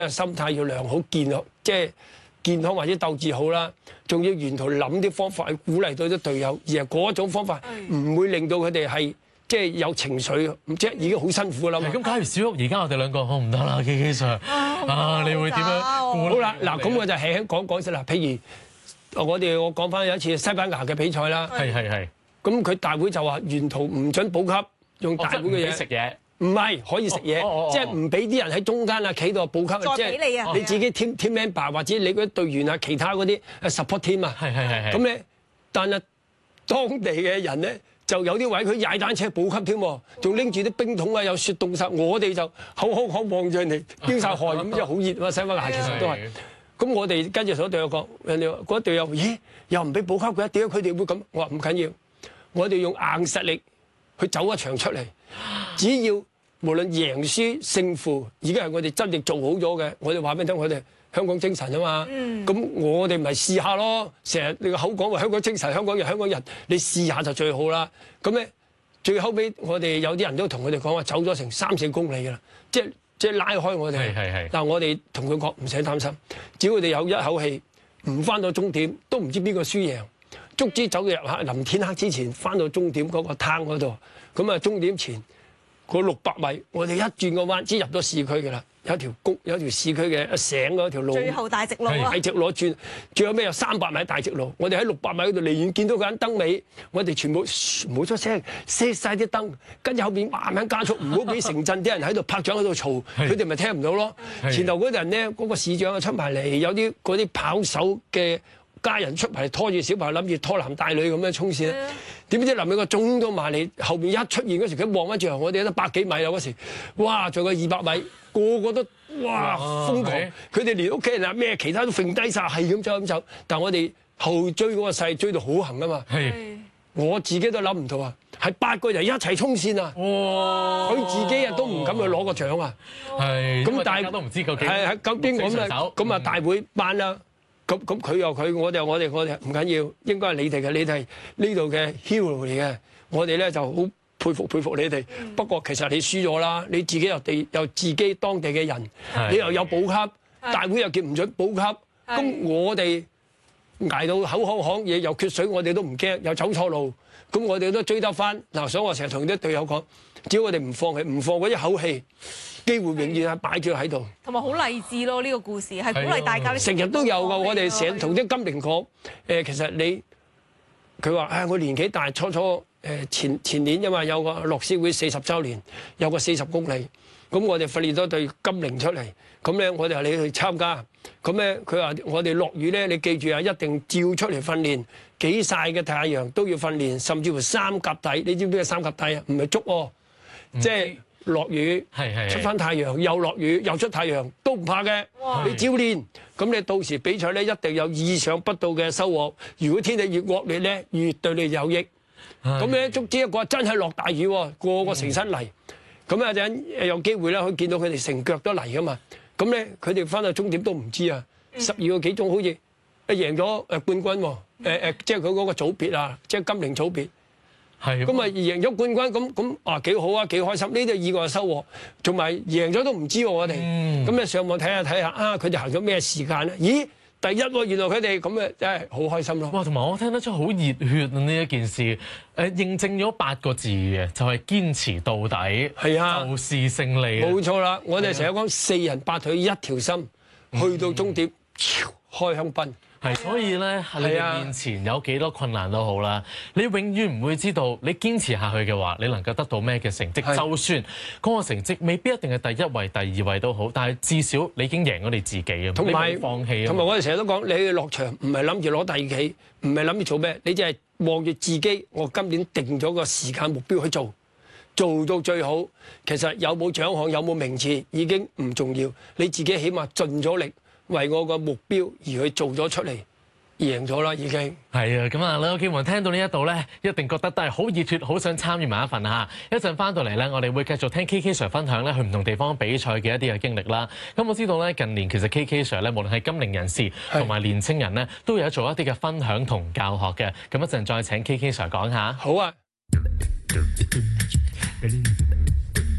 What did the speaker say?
心態要良好健康，即係健康或者鬥志好啦。仲要沿途諗啲方法去鼓勵到啲隊友，而係嗰種方法唔會令到佢哋係即係有情緒，即係已經好辛苦啦嘛。 咁假如小玉而家我哋兩個好唔得啦，KK Sir你會點樣？ 好啦，嗱咁我就輕輕講先啦。譬如我講翻有一次西班牙嘅比賽啦， 係。 咁佢大會就話沿途唔準補給，用大會嘅嘢食嘢。 唔係可以食嘢，即係唔俾啲人喺中間啊企度補給，即係你自己 team member 或者你嗰啲隊員啊，其他嗰啲 support team 啊， 係。 咁咧，但係當地嘅人咧就有啲位佢踩單車補給添，仲拎住啲冰桶啊，有雪凍晒，我哋就口望住人哋飆晒汗咁，即係好熱啊！西班牙其實都係。咁我哋跟住所隊友講，人哋嗰隊友咦又唔俾補給佢，點解佢哋會咁？我話唔緊要，我哋用硬實力去走一場出嚟，只要無論贏輸勝負，已經係我哋真正做好咗嘅。我哋話俾你聽，我哋香港精神啊嘛。咁我哋咪試下咯。成日你個口講話香港精神、香港人、香港人，你試下就最好啦。咁咧，最後尾我哋有啲人都同佢哋講話，走咗成3-4公里㗎啦，即係拉開我哋。但係我哋同佢講唔使擔心，只要佢哋有一口氣，唔翻到終點都唔知邊個輸贏。足之走入臨天黑之前翻到終點嗰個灘嗰度，咁啊終點前嗰600米，我哋一轉個彎，只入咗市區㗎啦。有條市區嘅醒嗰條路， 最後大直路啊！ 大直路轉，最後尾有300米大直路。我哋喺600米嗰度離遠見到嗰間燈尾，我哋全部冇出聲，熄晒啲燈，跟住後邊慢慢加速，唔好俾城鎮啲人喺度拍掌喺度嘈，佢哋咪聽唔到咯。前頭嗰啲人咧，嗰個市長啊出埋嚟，有啲嗰啲跑手嘅家人出埋嚟拖住小朋友，諗住拖男帶女咁樣衝線咧。點知臨尾個鐘都埋嚟，後邊一出現嗰時，佢望翻轉頭，我哋得100幾米啦嗰時，哇！仲有200米，個個都哇瘋狂，佢哋連屋企人啊咩其他都揈低晒，係咁走。但係我哋後追嗰個勢追到好行啊嘛，我自己都諗唔到啊，係8個人一齊衝線啊！佢自己啊都唔敢去攞個獎啊！咁但係都唔知究竟係究竟咁啊大會頒啦。咁佢又佢，我哋唔緊要，應該係你哋嘅，你哋係呢度嘅 hero 嚟嘅。我哋咧就好佩服你哋。不過其實你輸咗啦，你自己又自己當地嘅人，你又有補給，大會又叫唔準補給。咁我哋捱到口響嘢又缺水，我哋都唔驚，又走錯路，咁我哋都追得翻。嗱，所以我成日同啲隊友講，只要我哋唔放棄，唔放嗰一口氣，機會永遠係擺住喺度， 同埋好勵志咯！呢個故事係鼓勵大家。 成日都有㗎，我哋成日同啲金齡講，其實佢話我年紀大，初前年因為有個樂施會40週年，有個40公里，咁我哋訓練咗隊金齡出嚟，咁咧我哋話你去參加，咁咧佢話我哋落雨咧，你記住啊，一定照出嚟訓練，幾曬嘅太陽都要訓練，甚至乎3夾底，你知唔知咩3夾底啊？唔係捉喎，即係。落雨，出翻太陽，又落雨，又出太陽，都唔怕嘅。你照練，咁你到時比賽咧一定有意想不到嘅收穫。如果天氣越惡劣咧，越對你有益。咁咧，足之一個真係落大雨喎，個個成身泥。咁有陣有機會咧，可以見到佢哋成腳都泥噶嘛。咁咧，佢哋翻到終點都唔知啊。12個幾鐘好似贏咗冠軍喎。即係佢嗰個組別啊，即係金齡組別。咁啊贏咗冠軍，咁啊幾好啊，幾開心！呢啲意外收穫，同埋贏咗都唔知喎我哋。咁你上網睇下啊，佢哋行咗咩時間咧？咦，第一喎，原來佢哋咁啊，真係好開心咯！ 哇，同埋我聽得出好熱血啊！呢一件事認證咗8個字嘅，就係堅持到底，係啊，就是勝利。冇錯啦，我哋成日講4人8腿一條心，去到終點，開香檳。所以咧，喺你面前有幾多困難都好啦，你永遠唔會知道你堅持下去嘅話，你能夠得到咩嘅成績。就算嗰個成績未必一定係第1位、第2位都好，但係至少你已經贏咗你自己啊！同埋放棄啊！同埋我哋成日都講，你去落場唔係諗住攞第幾，唔係諗住做咩，你只係望住自己。我今年定咗個時間目標去做到最好。其實有冇獎項、有冇名次已經唔重要，你自己起碼盡咗力。為我個目標而去做咗出嚟，贏咗啦已經。係啊，咁啊，兩位基民聽到呢一度咧，一定覺得都係好熱血，好想參與埋一份嚇。一陣翻到嚟咧，我哋會繼續聽 KK Sir 分享咧去唔同地方比賽嘅一啲嘅經歷啦。咁我知道咧，近年其實 KK Sir 咧，無論係金齡人士同埋年青人咧，都有做一啲嘅分享同教學嘅。咁一陣再請 KK Sir 講下。好啊。